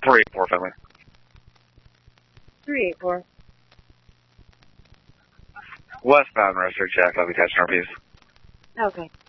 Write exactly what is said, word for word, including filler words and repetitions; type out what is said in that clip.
three eight four, Finley. three eight four. Westbound, registered check. I'll be catching our piece. Okay.